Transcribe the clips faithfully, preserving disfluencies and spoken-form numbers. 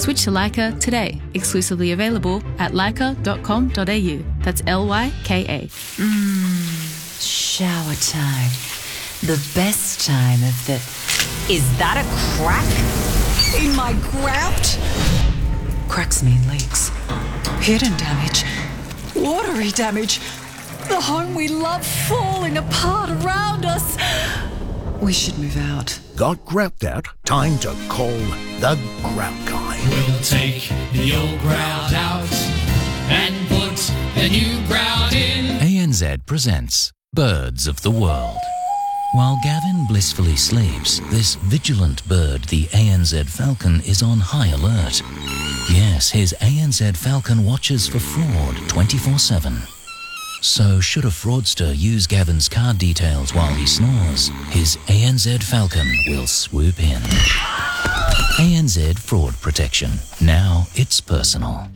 Switch to Lyka today. Exclusively available at lyka dot com dot a u. That's L Y K A. Mmm, shower time. The best time of the... Is that a crack in my grout? Cracks mean leaks. Hidden damage. Watery damage. The home we love falling apart around us. We should move out. Got grout out? Time to call the Grout Guy. We'll take the old grout out and put the new grout in. A N Z presents Birds of the World. While Gavin blissfully sleeps, this vigilant bird, the A N Z falcon, is on high alert. Yes, his A N Z falcon watches for fraud twenty-four seven. So should a fraudster use Gavin's card details while he snores, his A N Z falcon will swoop in. A N Z Fraud Protection. Now it's personal.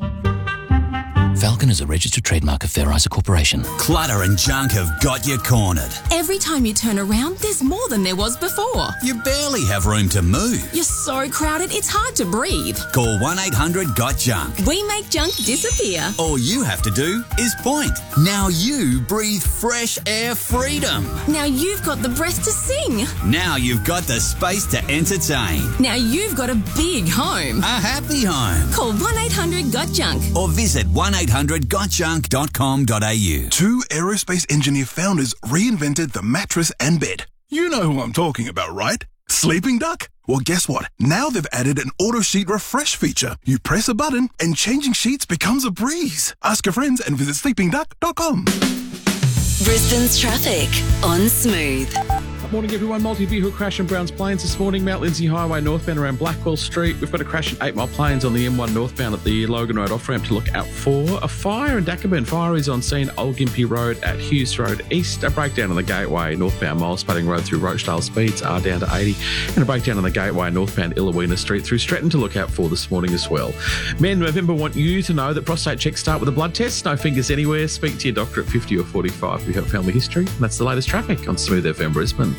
Falcon is a registered trademark of Fair Isa Corporation. Clutter and junk have got you cornered. Every time you turn around, there's more than there was before. You barely have room to move. You're so crowded, it's hard to breathe. Call one eight hundred got junk. We make junk disappear. All you have to do is point. Now you breathe fresh air freedom. Now you've got the breath to sing. Now you've got the space to entertain. Now you've got a big home. A happy home. Call one eight hundred got junk. Or visit one eight hundred got junk dot com dot a u. Two aerospace engineer founders reinvented the mattress and bed. You know who I'm talking about, right? Sleeping Duck? Well, guess what? Now they've added an auto sheet refresh feature. You press a button and changing sheets becomes a breeze. Ask your friends and visit sleeping duck dot com. Brisbane's traffic on Smooth. Morning everyone, multi-vehicle crash in Browns Plains this morning, Mount Lindsay Highway northbound around Blackwell Street. We've got a crash in eight Mile Plains on the M one northbound at the Logan Road off-ramp to look out for. A fire in Dackerburn. Fire is on scene Old Gympie Road at Hughes Road East. A breakdown on the Gateway northbound Miles Spudding Road through Rochdale. Speeds are down to eighty. And a breakdown on the Gateway northbound Illawina Street through Stretton to look out for this morning as well. Men, November want you to know that prostate checks start with a blood test. No fingers anywhere. Speak to your doctor at fifty or forty-five if you have family history. And that's the latest traffic on Smooth F M Brisbane.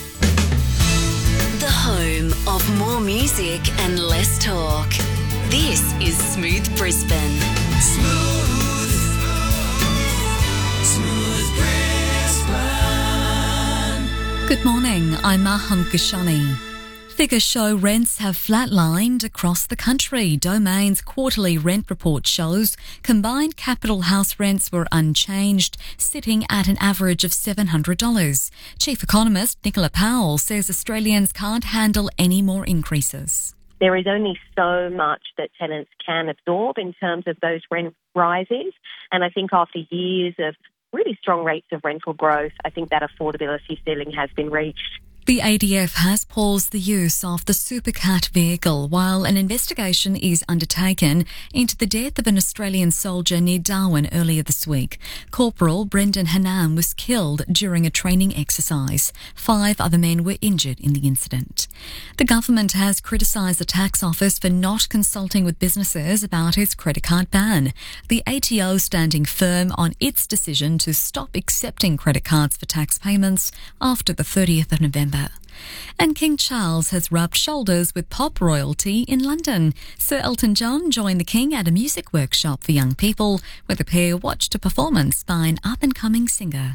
Home of more music and less talk. This is Smooth Brisbane. Smooth. Smooth Brisbane. Good morning, I'm Maham Gashani. Figures show rents have flatlined across the country. Domain's quarterly rent report shows combined capital house rents were unchanged, sitting at an average of seven hundred dollars. Chief economist Nicola Powell says Australians can't handle any more increases. There is only so much that tenants can absorb in terms of those rent rises. And I think after years of really strong rates of rental growth, I think that affordability ceiling has been reached. The A D F has paused the use of the Supercat vehicle while an investigation is undertaken into the death of an Australian soldier near Darwin earlier this week. Corporal Brendan Hanam was killed during a training exercise. Five other men were injured in the incident. The government has criticised the tax office for not consulting with businesses about its credit card ban. The A T O standing firm on its decision to stop accepting credit cards for tax payments after the thirtieth of November. And King Charles has rubbed shoulders with pop royalty in London. Sir Elton John joined the King at a music workshop for young people, where the pair watched a performance by an up-and-coming singer.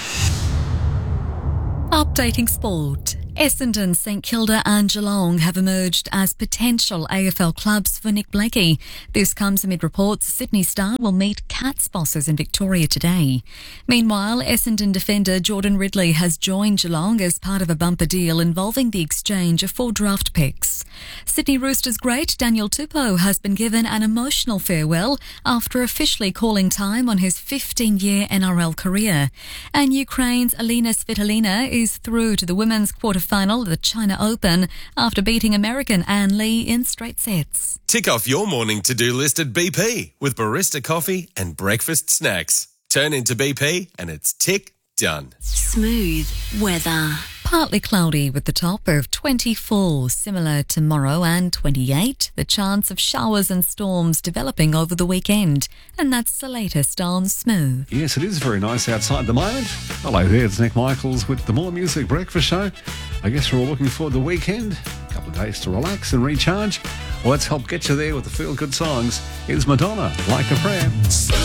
Updating sport. Essendon, St Kilda and Geelong have emerged as potential A F L clubs for Nick Blakey. This comes amid reports Sydney Star will meet Cats bosses in Victoria today. Meanwhile, Essendon defender Jordan Ridley has joined Geelong as part of a bumper deal involving the exchange of four draft picks. Sydney Roosters great Daniel Tupou has been given an emotional farewell after officially calling time on his fifteen-year N R L career. And Ukraine's Alina Svitolina is through to the women's quarter final of the China Open after beating American Ann Lee in straight sets. Tick off your morning to-do list at B P with barista coffee and breakfast snacks. Turn into B P and it's tick done. Smooth weather. Partly cloudy with the top of twenty-four, similar tomorrow, and twenty-eight. The chance of showers and storms developing over the weekend. And that's the latest on Smooth. Yes, it is very nice outside at the moment. Hello there, it's Nick Michaels with the More Music Breakfast Show. I guess we're all looking forward to the weekend. A couple of days to relax and recharge. Well, let's help get you there with the feel-good songs. Here's Madonna, Like a Prayer.